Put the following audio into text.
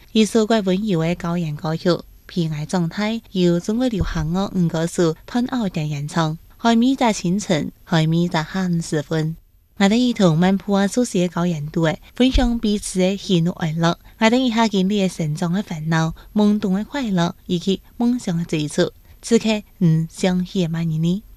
一首怪温柔的高原歌曲，偏爱状态由中国流行乐五歌手潘傲的演唱。海米在清晨，海米在下午时分。我哋一同漫步熟悉嘅高原队，分享彼此嘅喜怒哀乐。我哋一下经历成长嘅烦恼、懵懂嘅快乐，以及梦想嘅追逐。此刻，相喜嘅万年呢？